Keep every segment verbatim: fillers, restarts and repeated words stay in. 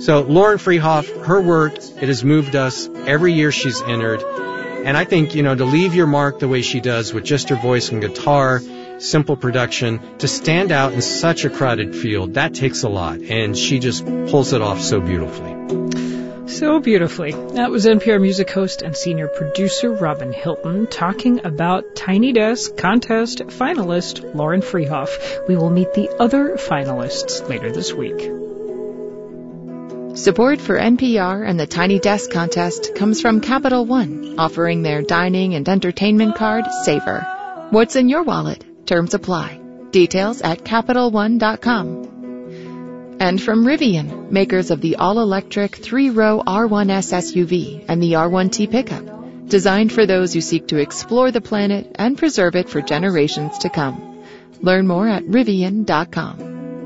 So Lauren Freehoff, her work, it has moved us every year she's entered. And I think, you know, to leave your mark the way she does with just her voice and guitar, simple production, to stand out in such a crowded field, that takes a lot. And she just pulls it off so beautifully. So beautifully. That was N P R Music host and senior producer Robin Hilton talking about Tiny Desk Contest finalist Lauren Freehoff. We will meet the other finalists later this week. Support for N P R and the Tiny Desk Contest comes from Capital One, offering their dining and entertainment card, Savor. What's in your wallet? Terms apply. Details at Capital One dot com. And from Rivian, makers of the all-electric three-row R one S S U V and the R one T pickup, designed for those who seek to explore the planet and preserve it for generations to come. Learn more at Rivian dot com.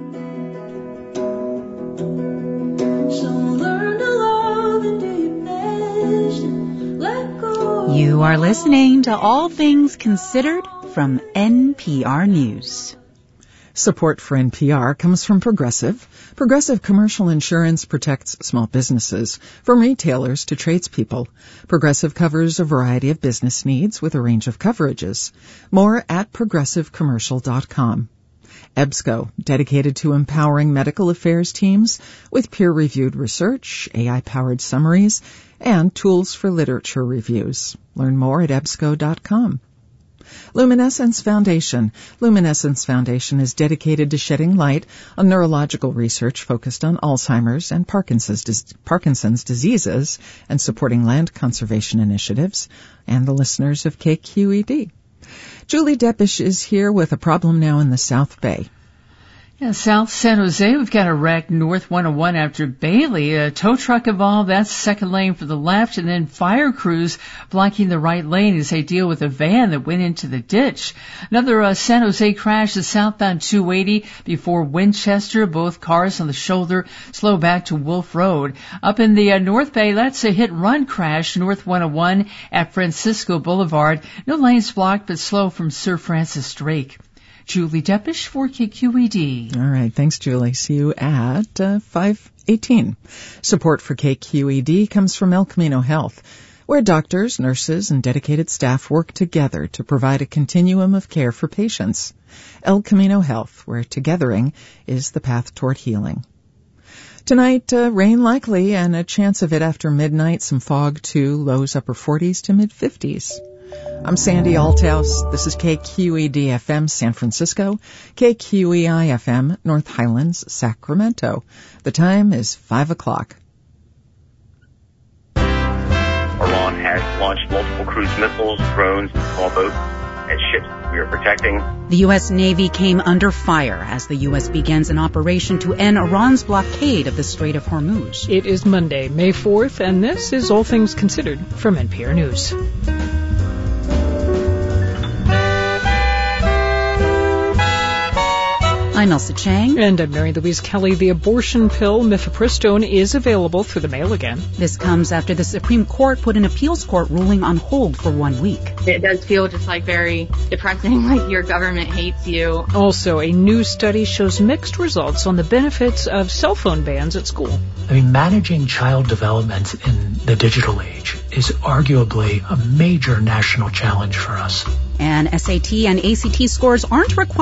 You are listening to All Things Considered from N P R News. Support for N P R comes from Progressive. Progressive Commercial Insurance protects small businesses, from retailers to tradespeople. Progressive covers a variety of business needs with a range of coverages. More at progressive commercial dot com. EBSCO, dedicated to empowering medical affairs teams with peer-reviewed research, A I-powered summaries, and tools for literature reviews. Learn more at ebsco dot com. Luminescence Foundation. Luminescence Foundation is dedicated to shedding light on neurological research focused on Alzheimer's and Parkinson's, dis- Parkinson's diseases and supporting land conservation initiatives and the listeners of K Q E D. Julie Deppish is here with a problem now in the South Bay. Yeah, South San Jose, we've got a wreck north one oh one after Bailey. A tow truck involved, that's second lane for the left, and then fire crews blocking the right lane as they deal with a van that went into the ditch. Another uh, San Jose crash is southbound two eighty before Winchester. Both cars on the shoulder slow back to Wolf Road. Up in the uh, North Bay, that's a hit-run crash north one oh one at Francisco Boulevard. No lanes blocked, but slow from Sir Francis Drake. Julie Deppish for K Q E D. All right. Thanks, Julie. See you at uh, five eighteen. Support for K Q E D comes from El Camino Health, where doctors, nurses, and dedicated staff work together to provide a continuum of care for patients. El Camino Health, where togethering is the path toward healing. Tonight, uh, rain likely and a chance of it after midnight. Some fog, too. Lows upper forties to mid-fifties. I'm Sandy Althouse. This is K Q E D F M San Francisco, K Q E I F M North Highlands, Sacramento. The time is five o'clock. Iran has launched multiple cruise missiles, drones, small boats, and ships we are protecting. The U S Navy came under fire as the U S begins an operation to end Iran's blockade of the Strait of Hormuz. It is Monday, May fourth, and this is All Things Considered from N P R News. I'm Elsa Chang. And I'm Mary Louise Kelly. The abortion pill, mifepristone, is available through the mail again. This comes after the Supreme Court put an appeals court ruling on hold for one week. It does feel just like very depressing, like your government hates you. Also, a new study shows mixed results on the benefits of cell phone bans at school. I mean, managing child development in the digital age is arguably a major national challenge for us. And S A T and A C T scores aren't required